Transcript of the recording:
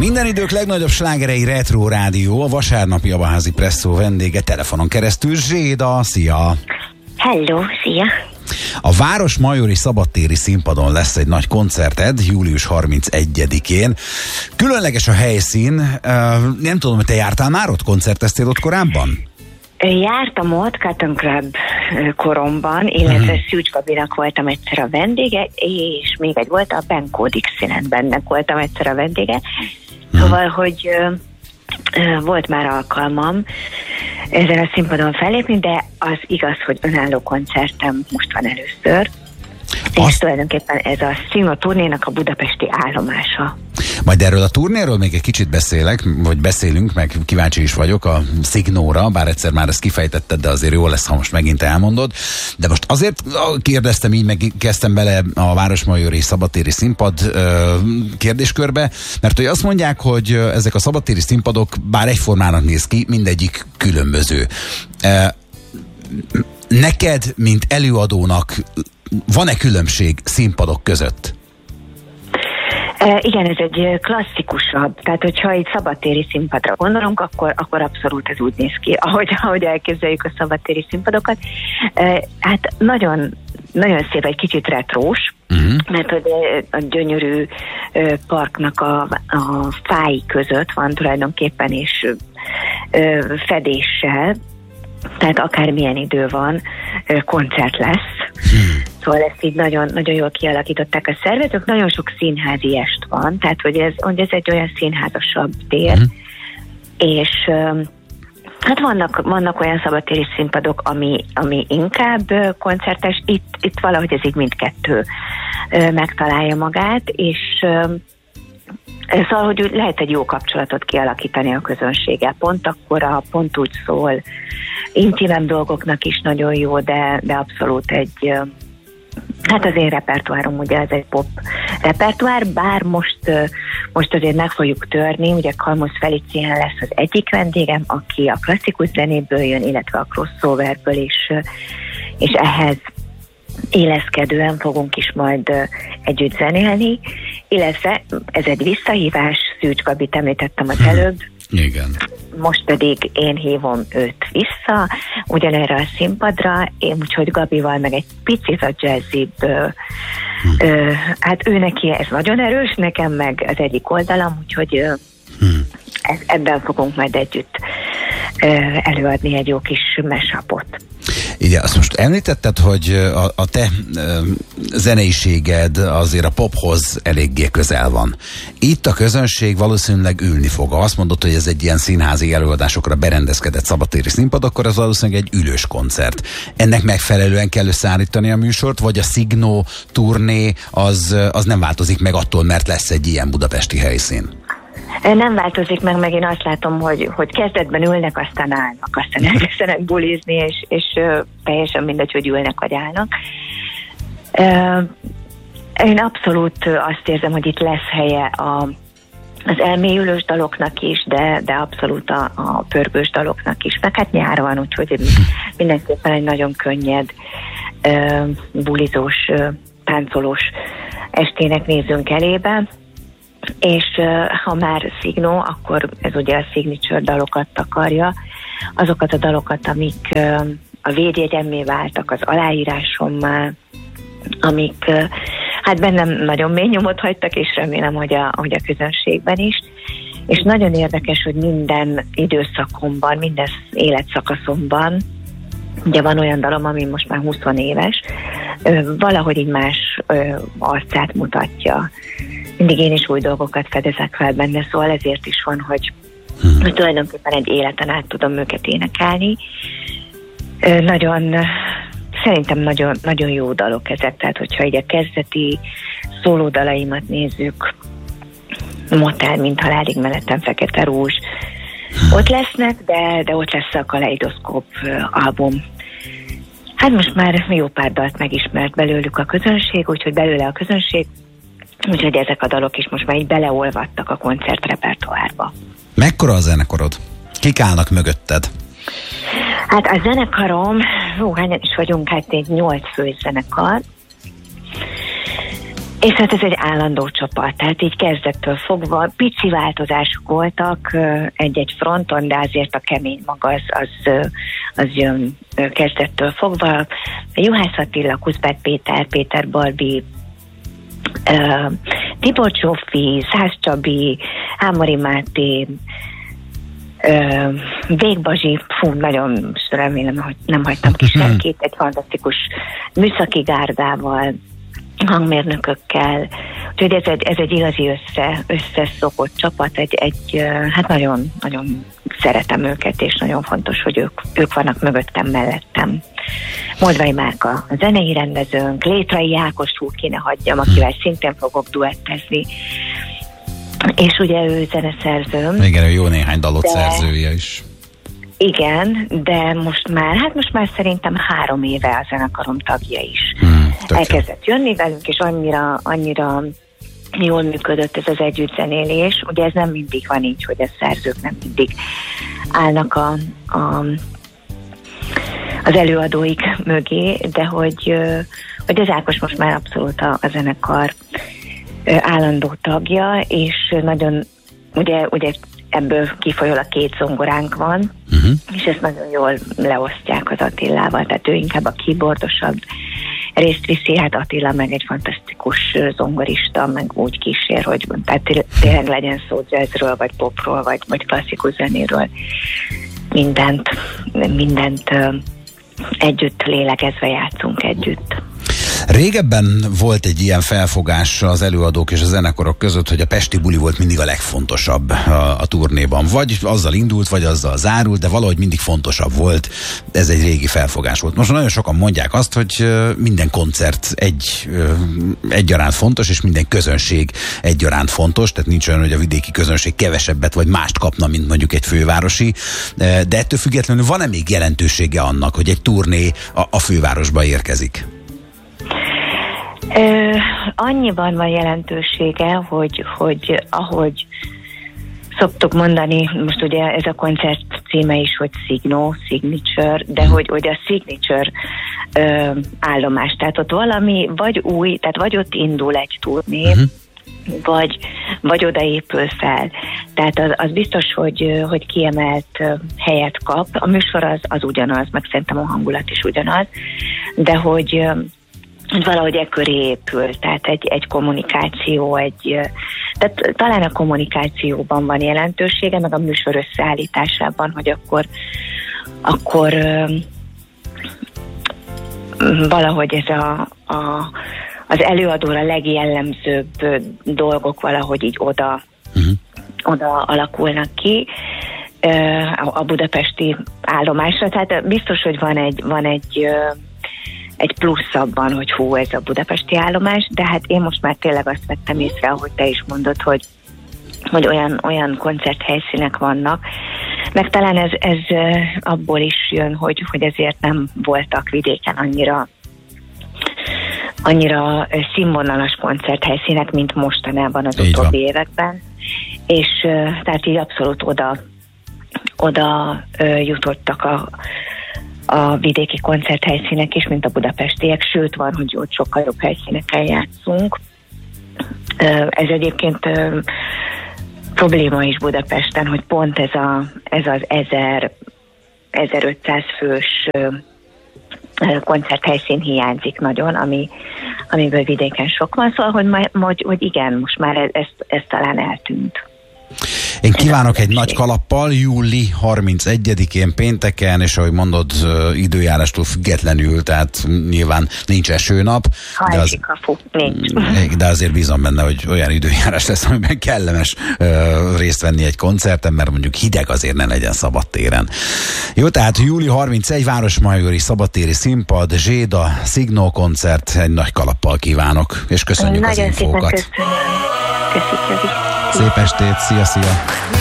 Minden idők legnagyobb slágerei Retro Rádió, a vasárnapi Abaházi Presszó vendége telefonon keresztül Zséda. Szia! Hello, szia! A Városmajori Szabadtéri Színpadon lesz egy nagy koncerted július 31-én. Különleges a helyszín, nem tudom, hogy te jártál már ott, koncerteztél ott korábban? Jártam ott Cotton Club koromban, illetve Szűcs Gabinak voltam egyszer a vendége, és még egy volt, a Benkó Dixielandbennek voltam egyszer a vendége. Szóval, hogy volt már alkalmam ezen a színpadon fellépni, de az igaz, hogy önálló koncertem most van először. És tulajdonképpen ez a Signó turnénak a budapesti állomása. Majd erről a turnéről még egy kicsit beszélünk, meg kíváncsi is vagyok a Signóra, bár egyszer már ezt kifejtetted, de azért jó lesz, ha most megint elmondod. De most azért kérdeztem így, meg kezdtem bele a Városmajori Szabadtéri Színpad kérdéskörbe, mert hogy azt mondják, hogy ezek a szabadtéri színpadok bár egyformának néz ki, mindegyik különböző. Neked, mint előadónak van-e különbség színpadok között? Igen, ez egy klasszikusabb, tehát hogyha egy szabadtéri színpadra gondolunk, akkor abszolút ez úgy néz ki, ahogy elképzeljük a szabadtéri színpadokat. Hát nagyon, nagyon szép, egy kicsit retrós, mert hogy a gyönyörű parknak a fái között van tulajdonképpen, és fedéssel, tehát akármilyen idő van, koncert lesz. Szóval ezt így nagyon, nagyon jól kialakították a szervezők, nagyon sok színházi est van, tehát hogy ez egy olyan színházasabb tér, és hát vannak olyan szabadtéri színpadok, ami inkább koncertes, itt valahogy ez így mindkettő megtalálja magát, és szóval, hogy lehet egy jó kapcsolatot kialakítani a közönséggel. Pont úgy szól, intimebb dolgoknak is nagyon jó, de abszolút hát az én repertoárom ugye ez egy pop repertoár, bár most azért meg fogjuk törni, ugye Kalmusz Felicián lesz az egyik vendégem, aki a klasszikus zenéből jön, illetve a crossoverből is, és ehhez éleszkedően fogunk is majd együtt zenélni, illetve ez egy visszahívás, Szűcs Gabit említettem az előbb. Igen. Most pedig én hívom őt vissza, ugyanerre a színpadra, úgyhogy Gabival meg egy picit a jazzibb, hát ő neki ez nagyon erős, nekem meg az egyik oldalam, úgyhogy ebben fogunk majd együtt előadni egy jó kis mashup-ot. Igen, azt most említetted, hogy a te zeneiséged azért a pophoz eléggé közel van. Itt a közönség valószínűleg ülni fog. Azt mondod, hogy ez egy ilyen színházi előadásokra berendezkedett szabadtéri színpad, akkor az valószínűleg egy ülős koncert. Ennek megfelelően kell összeállítani a műsort, vagy a Signó turné az nem változik meg attól, mert lesz egy ilyen budapesti helyszín? Nem változik meg én azt látom, hogy kezdetben ülnek, aztán állnak, aztán elkezdenek bulizni, és teljesen mindegy, hogy ülnek vagy állnak. Én abszolút azt érzem, hogy itt lesz helye az elmélyülős daloknak is, de abszolút a pörgős daloknak is. Meg hát nyár van, úgyhogy mindenképpen egy nagyon könnyed, bulizós, táncolós estének nézzünk elébe. És ha már Signó, akkor ez ugye a signature dalokat takarja, azokat a dalokat, amik a védjegyemmé váltak, az aláírásommá, amik hát bennem nagyon mély nyomot hagytak, és remélem, hogy a közönségben is. És nagyon érdekes, hogy minden időszakomban, minden életszakaszomban, ugye van olyan dalom, ami most már 20 éves, valahogy így más arcát mutatja. Mindig én is új dolgokat fedezek fel benne, szóval ezért is van, hogy tulajdonképpen egy életen át tudom őket énekelni. Szerintem nagyon, nagyon jó dalok ezek, tehát hogyha így a kezdeti szólódalaimat nézzük, Motel, mint halálig menetem, Fekete Rózs, ott lesznek, de ott lesz a Kaleidoszkóp album. Hát most már jó pár dalt megismert belőlük a közönség, úgyhogy belőle a közönség, úgyhogy ezek a dalok is most már így beleolvadtak a koncertrepertoárba. Mekkora a zenekarod? Kik állnak mögötted? Hát a zenekarom, hányan is vagyunk, hát egy 8 fős zenekar. És hát ez egy állandó csapat, tehát így kezdettől fogva pici változások voltak egy-egy fronton, de azért a kemény maga az jön kezdettől fogva. Juhász Attila, Kuszbák Péter, Péter Balbi, Tibor Csófi, Szász Csabi, Ámori Máté, Vég Bazsi, nagyon remélem, hogy nem hagytam ki senkit, egy fantasztikus műszaki gárdával, hangmérnökökkel, úgyhogy ez egy igazi összeszokott csapat, hát nagyon, nagyon szeretem őket, és nagyon fontos, hogy ők vannak mögöttem, mellettem. Moldvai Márka a zenei rendezőnk, Létrai Ákost túl kéne hagyjam, akivel szintén fogok duettezni, és ugye ő zeneszerzőm. Igen, ő jó néhány dalot szerzője is. Igen, de most már szerintem 3 éve a zenekarom tagja is. Elkezdett jönni velünk, és annyira jól működött ez az együttzenélés. Ugye ez nem mindig van így, hogy a szerzők nem mindig állnak az előadóik mögé, de hogy az Ákos most már abszolút a zenekar állandó tagja, és nagyon, ugye ebből kifolyólag 2 zongoránk van, és ezt nagyon jól leosztják az Attilával, tehát ő inkább a keyboardosabb részt viszi, hát Attila meg egy fantasztikus zongorista, meg úgy kísér, hogy tehát tényleg legyen szó jazzről, vagy popról, vagy klasszikus zenéről, mindent együtt lélegezve játszunk együtt. Régebben volt egy ilyen felfogás az előadók és a zenekarok között, hogy a pesti buli volt mindig a legfontosabb a turnéban. Vagy azzal indult, vagy azzal zárult, de valahogy mindig fontosabb volt. Ez egy régi felfogás volt. Most nagyon sokan mondják azt, hogy minden koncert egyaránt fontos, és minden közönség egyaránt fontos, tehát nincs olyan, hogy a vidéki közönség kevesebbet vagy mást kapna, mint mondjuk egy fővárosi, de ettől függetlenül van-e még jelentősége annak, hogy egy turné a fővárosba érkezik? Annyiban van jelentősége, hogy ahogy szoktuk mondani, most ugye ez a koncert címe is, hogy Signature, de hogy a Signature állomás, tehát ott valami vagy új, tehát vagy ott indul egy turné, vagy oda épül fel. Tehát az biztos, hogy kiemelt helyet kap. A műsor az ugyanaz, meg szerintem a hangulat is ugyanaz, de hogy valahogy ekköré épül, tehát egy kommunikáció, tehát talán a kommunikációban van jelentősége, meg a műsor összeállításában, hogy akkor valahogy ez az előadóra legjellemzőbb dolgok valahogy így oda alakulnak ki a budapesti állomásra, tehát biztos, hogy van egy plusz abban, hogy ez a budapesti állomás, de hát én most már tényleg azt vettem észre, ahogy te is mondod, hogy olyan koncerthelyszínek vannak, meg talán ez abból is jön, hogy ezért nem voltak vidéken annyira színvonalas koncerthelyszínek, mint mostanában az utóbbi években, és tehát így abszolút oda jutottak a vidéki koncerthelyszínek is, mint a budapestiek, sőt van, hogy ott sokkal jobb helyszíneken játszunk. Ez egyébként probléma is Budapesten, hogy pont ez az 1500 fős koncerthelyszín hiányzik nagyon, amiből vidéken sok van, szóval, hogy igen, most már ez talán eltűnt. Én kívánok egy nagy kalappal júli 31-én pénteken, és ahogy mondod, időjárástól függetlenül, tehát nyilván nincs esőnap. De azért bízom benne, hogy olyan időjárás lesz, amiben kellemes részt venni egy koncerten, mert mondjuk hideg azért ne legyen szabadtéren. Jó, tehát júli 31, Városmajori szabadtéri színpad, Zséda, Signó koncert, egy nagy kalappal kívánok, és köszönjük az infókat. Nagyon szépen köszönöm. Szép estét, szia!